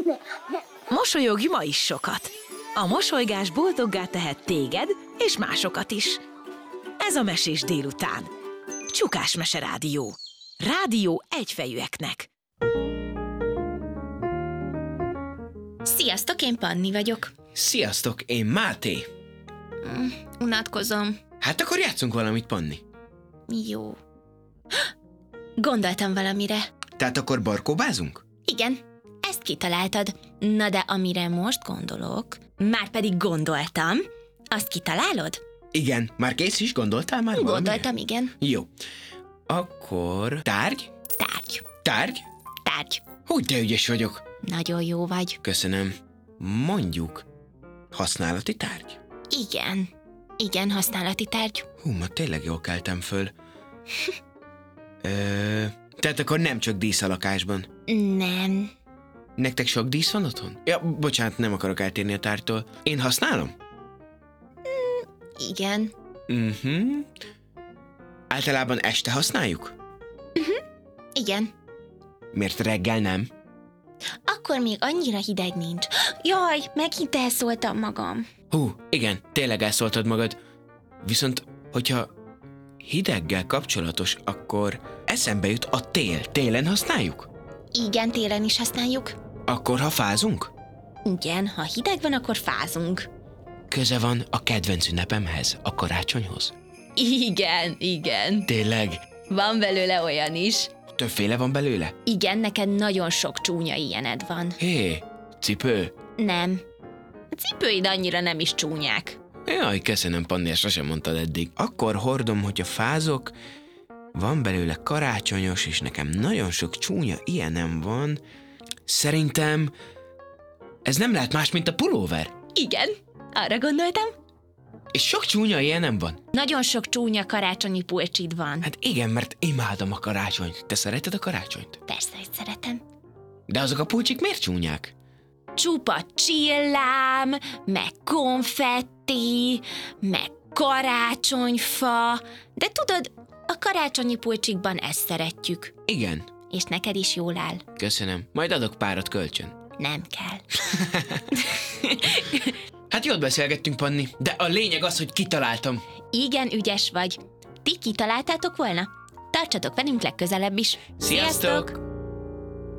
Mosolyogj ma is sokat. A mosolygás boldoggá tehet téged és másokat is. Ez a Mesés délután. Csukás Mese Rádió. Rádió egyfejűeknek. Sziasztok, én Panni vagyok. Sziasztok, én Máté. Unatkozom. Hát akkor játszunk valamit, Panni. Jó. Gondoltam valamire. Tehát akkor barkóbázunk? Igen, ezt kitaláltad. Na de amire most gondolok, már pedig gondoltam, azt kitalálod? Igen, már kész is? Gondoltál már valamire? Gondoltam, igen. Jó. Akkor tárgy? Tárgy. Tárgy? Tárgy. Hogy de ügyes vagyok. Nagyon jó vagy. Köszönöm. Mondjuk használati tárgy? Igen. Igen, használati tárgy. Hú, ma tényleg jól keltem föl. Tehát akkor nem csak dísz a lakásban. Nem. Nektek sok dísz van otthon? Ja, bocsánat, nem akarok eltérni a tárgytól. Én használom? Igen. Általában este használjuk? Igen. Miért reggel nem? Akkor még annyira hideg nincs. Jaj, megint elszóltam magam. Hú, igen, tényleg elszóltad magad. Viszont, hogyha hideggel kapcsolatos, akkor eszembe jut a tél. Télen használjuk? Igen, télen is használjuk. Akkor, ha fázunk? Igen, ha hideg van, akkor fázunk. Köze van a kedvenc ünnepemhez, a karácsonyhoz? Igen, igen. Tényleg? Van belőle olyan is. Többféle van belőle? Igen, neked nagyon sok csúnya ilyened van. Hé, cipő? Nem. A cipőid annyira nem is csúnyák. Jaj, köszönöm, Panni, ezt sosem mondtad eddig. Akkor hordom, hogyha fázok, van belőle karácsonyos, és nekem nagyon sok csúnya ilyenem van. Szerintem ez nem lehet más, mint a pulóver. Igen, arra gondoltam. És sok csúnya ilyenem van. Nagyon sok csúnya karácsonyi pulcsid van. Hát igen, mert imádom a karácsonyt. Te szereted a karácsonyt? Persze, hogy szeretem. De azok a pulcsik miért csúnyák? Csupa csillám, meg konfetti, meg karácsonyfa. De tudod, a karácsonyi pulcsikban ezt szeretjük. Igen, És neked is jól áll. köszönöm. Majd adok párat kölcsön. Nem kell. Hát jót beszélgettünk, Panni, de a lényeg az, hogy kitaláltam. Igen, ügyes vagy. Ti kitaláltátok volna? Tartsatok velünk legközelebb is. Sziasztok!